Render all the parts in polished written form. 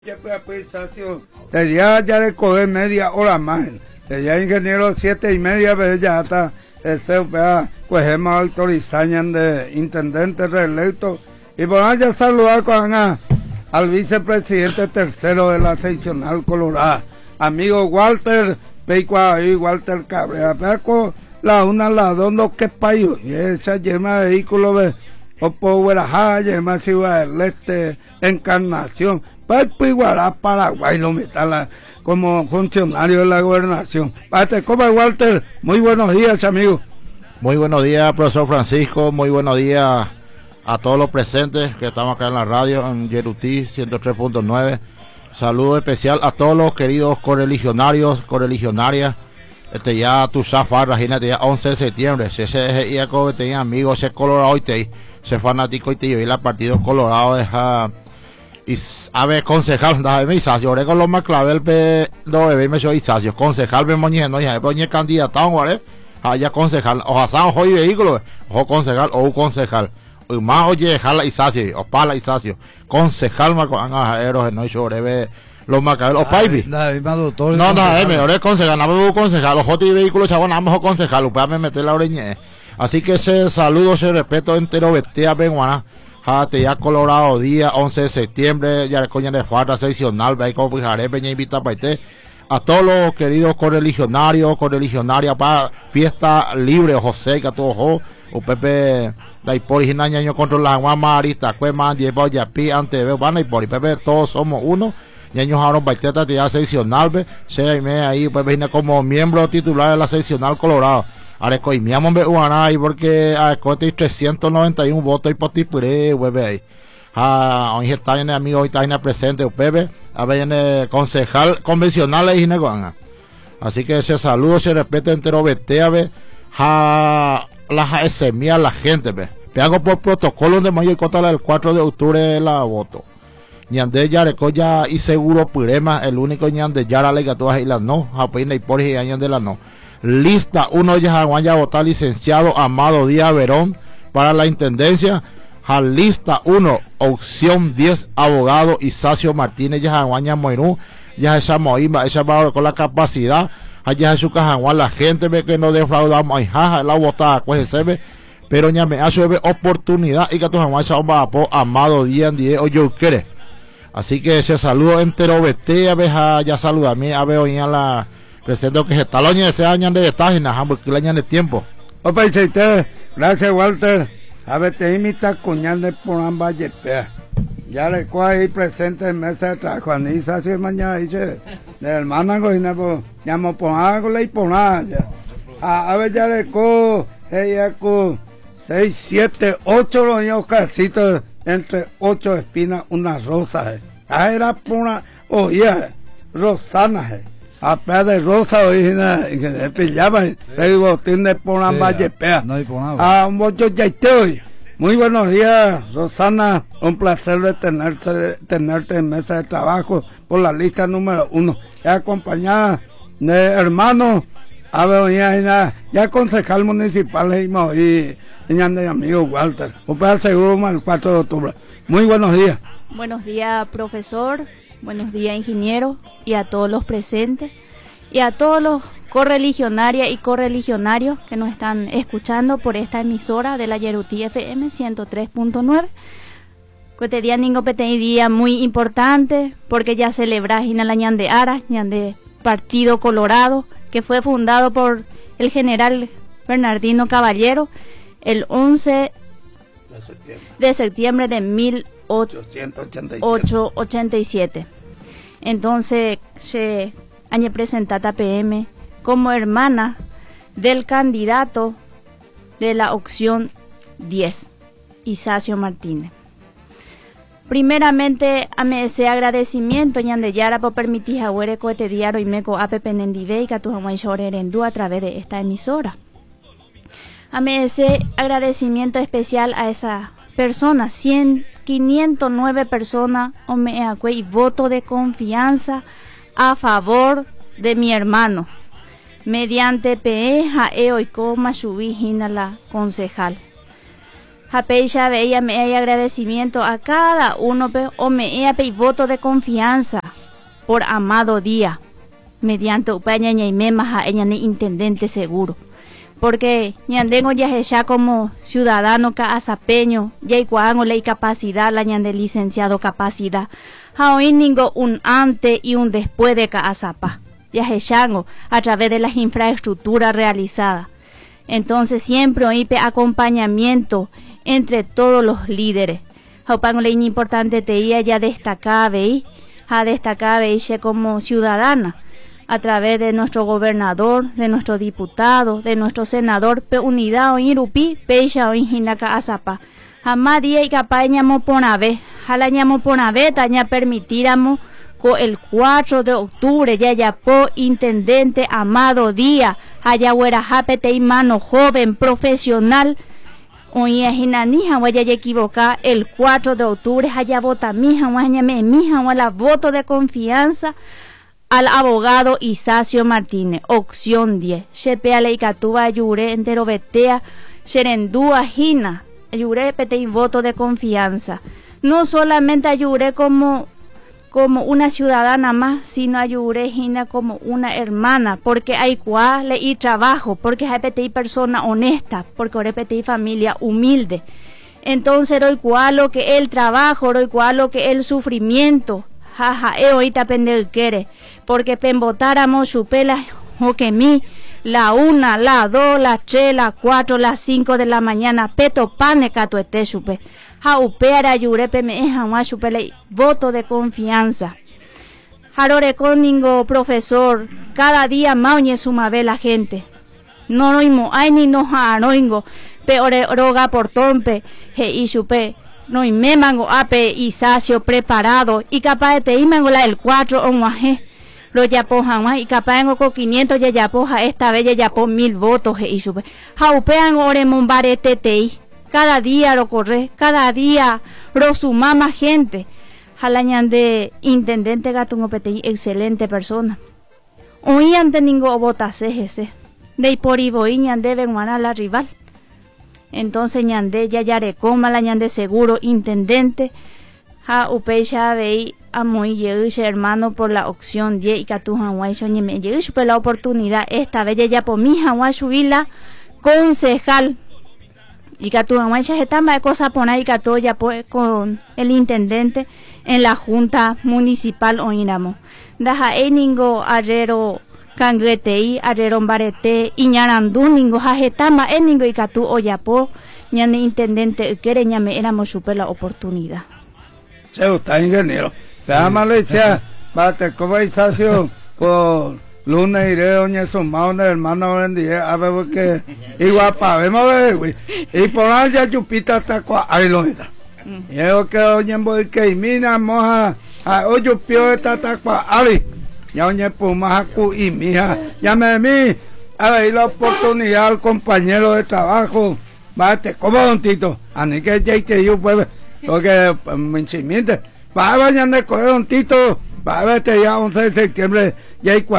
Tenía ya de coger media hora más. Tenía ingeniero 7:30, pero ya está el CUPA, pues hemos autorizado de intendente reelecto. Y por allá saludar al vicepresidente tercero de la seccional Colorada, amigo Walter Peicuaí, Walter Cabrera, pero la una, la dos, no que payo, y esa llena de vehículos de Opohuerajá, llena Ciudad del Este, Encarnación, Piguará, Paraguay, lo metan como funcionario de la gobernación. Pate, ¿cómo es, Walter? Muy buenos días, amigo. Muy buenos días, profesor Francisco, muy buenos días a todos los presentes que estamos acá en la radio, en Yerutí 103.9. Saludo especial a todos los queridos correligionarios, correligionarias. Ya tu Zafar, imagínate, ya 11 de septiembre, ese día que tenía amigos, ese colorado y ese fanático y te y la partido colorado deja y a ver concejal, da me Isacio, con los más clavel pe do me yo Isacio, concejal me moñe no ya poñe candidato, ¿vale? Allá concejal, o hasan hoy vehículo, o concejal o concejal. Más oye, jala Isacio, o pala Isacio, concejal más con ajeros no yo breve los macabelos, paipi. No, mejor es concejal, no concejal, los otros vehículos chavos, nada más concejal, para me meter la oreña. Así que ese saludo, ese respeto entero, bestia, benguana. Jate ya Colorado, día 11 de septiembre, ya coña de falta seccional, ve como fijaré, peña invita para usted. A todos los queridos correligionarios, correligionarias, para fiesta libre, José, que a todos, o Pepe, la original año contra la Guama, Arista, Cuema, Diego, Yapi, Anteveo, van y por Pepe, todos somos uno. Ñaños Aaron Baiteta, ya seccional, ve, se me ahí, pues viene como miembro titular de la seccional Colorado. Areco y mi amor me ahí porque Areco tiene 391 votos y potipure, bebé ahí. Hoy está en el amigo, hoy está en el presente, bebé, a ver en el concejal convencional ahí en el. Así que ese saludo, se respeto entero, vete a ver, la semilla la gente, ve. Te hago por protocolo de mayo y contra el 4 de octubre la voto. Ñande Yareco ya y seguro Purema, el único ñande Yara le gató a la no, Japina y por y años de la no. Lista 1 ya a votar licenciado Amado Díaz Verón para la intendencia. Lista 1, opción 10, abogado Isacio Martínez ya Moirú, ya esa Moima, esa va con la capacidad, allá su cajaguán, la gente ve que no defraudamos, la votada, pues se ve, pero ya me hace oportunidad y que tu jamás va a Amado Díaz 10 o yo quiere. Así que ese saludo entero, vete a ver, ya saluda a mí, a ver hoy a la presento que se taloña ese año de páginas, porque el año de tiempo. Opa, gracias, Walter. A ver, te imita cuñal de Porán Vallepea. Ya le coge ahí presente en mesa de trabajo. Anisa, así mañana dice, de hermana, pues, llamo Porán, con la Porán. A ver, ya le coge, ella con 6, 7, 8 los niños casitos, entre 8 espinas, una rosa. Era Porán, oye, Rosana, a pea de rosa original, que pillaba el botín de Porán Vallepea. A un bocho ya estoy. Muy buenos días, Rosana. Un placer de tenerte en mesa de trabajo por la lista número 1. Ya acompañada de hermano, a ver, ya concejal municipal y de amigo Walter. Usted seguro el 4 de octubre. Muy buenos días. Buenos días, profesor. Buenos días, ingeniero, y a todos los presentes, y a todos los correligionarias y correligionarios que nos están escuchando por esta emisora de la Yerutí FM 103.9. Este día ningo día muy importante, porque ya celebras en la ñande Ara, ñande Partido Colorado, que fue fundado por el general Bernardino Caballero el 11 de septiembre de 1887. Entonces se han presentado a PM como hermana del candidato de la opción 10, Isacio Martínez. Primeramente, a ese agradecimiento ñande Yara por permitir a huere coete diario y meco a Pepe Nendive y que tu jamás llorerendú a través de esta emisora. A ese agradecimiento especial a esa persona, 509 personas, y voto de confianza a favor de mi hermano, mediante PE, Jaeo y Coma, Shubijina, la concejal. Japeisha veía me hay agradecimiento a cada uno o me hay voto de confianza por Amado Díaz mediante upaña y mema a ella ni intendente seguro. Porque ñandengo ya como ciudadano casapeño, ya igual la capacidad, la ñande licenciado capacidad. Haoiningo un antes y un después de Caazapa, ya a través de las infraestructuras realizadas. Entonces siempre oípe acompañamiento entre todos los líderes. Jaupango le importante te ya destacaba como ciudadana a través de nuestro gobernador, de nuestro diputado, de nuestro senador, pe unidad o irupi, peisha o injinaca azapa. Jamás día y capañamos por ave, jalañamos por ave, taña permitiramos con el 4 de octubre ya po intendente Amado Díaz, allá huera japete y mano joven, profesional, hoy es inanija, voy a equivocar, el 4 de octubre allá vota mija, o la voto de confianza al abogado Isacio Martínez, opción 10. Shepea leicatuba ayure entero betea, sherendúa jina, ayure pete y voto de confianza. No solamente ayure como una ciudadana más, sino ayure jina como una hermana, porque hay cual y trabajo, porque hay pete y persona honesta, porque hay pete y familia humilde. Entonces hoy cual lo que el trabajo, hoy cual lo que el sufrimiento, jaja, ahorita pende quiere, porque pembotáramos chupela o que mi la 1, la 2, la 3, la 4, la 5 de la mañana, peto pane catuete chupe. Jaupera yurepe me jamás chupela voto de confianza. Jarore coningo profesor, cada día mauñe sumabe la gente. No noimo, ay ni no jaroingo, peore roga por tompe, he y chupe. No y me mango ape Isacio preparado y capaz de te mangola el 4 o guaje lo yapojan más y capaz en con 500 ya yapoja esta vez ya yapó 1000 votos y sube jaupean ore mombarete tei cada día lo corre cada día lo suma más gente jalañan de intendente gatungo petei excelente persona hoy ante ningo votase ese de por iboiñan deben ganar la rival. Entonces ñande ya yarecoma la ñande seguro intendente ja upecha vei a muy lleguche hermano por la opción 10 y catujan guayso ni me lleguche por la oportunidad esta vez ya por mi guayso la concejal y catujan guayso está más cosa poner y catu ya pues con el intendente en la junta municipal oinamo daja eningo arrero Canguetei, arreron barete, iñarandú, ningo jajetama, ningo y catu oyapo, ñane intendente, quiere ñame éramos super la oportunidad. Se está ingeniero. Se llama Lecha, bate como Isacio, por lunes iré, oñe sumado, hermano, vendía, a ver que, igual para vemos, güey, y por allá chupita hasta cua, ahí lo está. Y yo que oñe, voy que, mina, moja, a oyo pio esta hasta cua, ahí. Ya oye Pumajacu y mija, llame a mí, a ver la oportunidad al compañero de trabajo, bate, como don Tito, a ni que ya te yo pues, porque me enchimiente, va a vayan de coger don Tito, va a verte ya 11 de septiembre, ya hay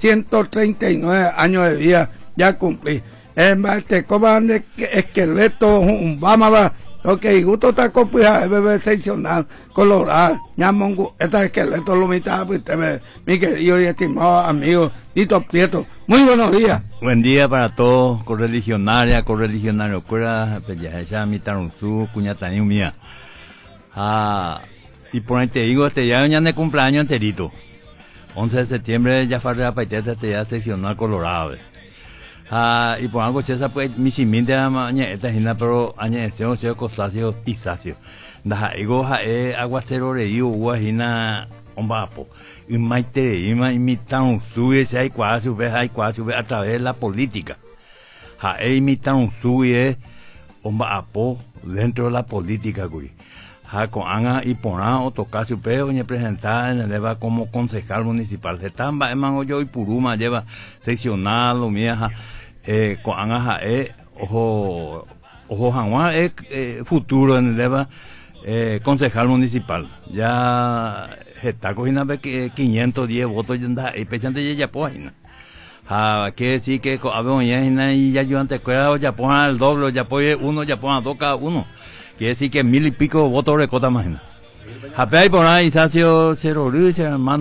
139 años de vida, ya cumplí, bate, como de esqueleto, un bámaba, ok, justo está copia de bebé seccional, colorado, ya mongo, este esqueleto lo mitad, pues mi querido y estimado amigo Tito Prieto. Muy buenos días. Buen día para todos, correligionaria, correligionario, cura, ya mitarunzu, cuñataní mía. Y por ahí te digo, ya ya de cumpleaños enterito. 11 de septiembre ya fue la paiteta, ya seccional colorado. Y por algo chesa pues mi siminte mañana esta gina pero añe se cosacio Isacio da ego aguacero reío guajina ombapo y maite y imitan sube se hay cuasi a través de la política imitan sube ombapo dentro de la política güey con anga y pona o tocar su peo y presentar en el como concejal municipal se tamba emango yo y puruma lleva seccional o mía con anga ojo Juan futuro en el concejal municipal ya está cogiendo 510 votos y pechante ya pues Quiere decir que y ya ayudante escuela ya pongan el doble, ya apoye uno, ya pongan dos cada uno. Quiere decir que 1000 y pico votos de cota más. Japea y por ahí, Isacio, se lo hermano.